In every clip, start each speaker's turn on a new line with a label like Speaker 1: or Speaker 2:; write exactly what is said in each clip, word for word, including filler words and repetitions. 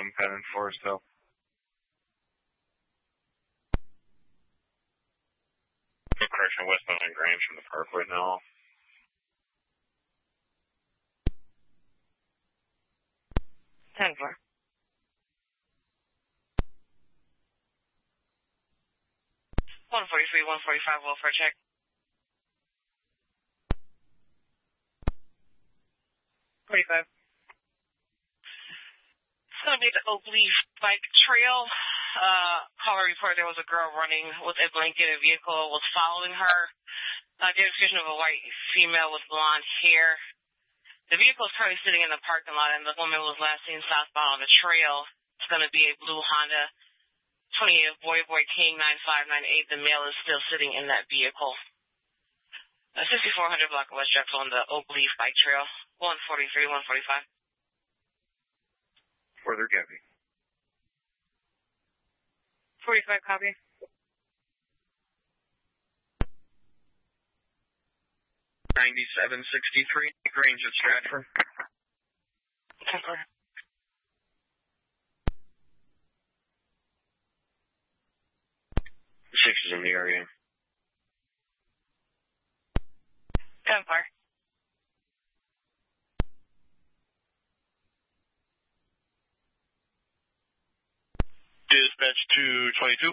Speaker 1: I'm heading Forest Hill. Correction, westbound on Grange from the Parkway now.
Speaker 2: ten four. one forty-three, one forty-five, welfare check. forty-five. It's going to be the Oak Leaf Bike Trail. Uh, caller report there was a girl running with a blanketed vehicle, was following her. Uh, description of a white female with blonde hair. The vehicle is currently sitting in the parking lot, and the woman was last seen southbound on the trail. It's going to be a blue Honda twenty-eight Boy Boy King nine five nine eight. The male is still sitting in that vehicle. Uh, sixty-four hundred block of West Drexel on the Oak Leaf Bike Trail. one forty-three, one forty-five.
Speaker 1: Further Gabby.
Speaker 2: forty-five, copy.
Speaker 1: ninety-seven sixty-three, Grange at Stratford.
Speaker 2: ten four.
Speaker 1: Six is in the area.
Speaker 2: ten four.
Speaker 1: Dispatch two twenty-two.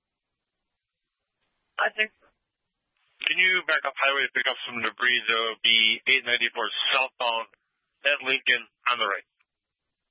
Speaker 2: I think.
Speaker 1: Can you back up highway to pick up some debris? There will be eight ninety-four southbound at Lincoln on the right.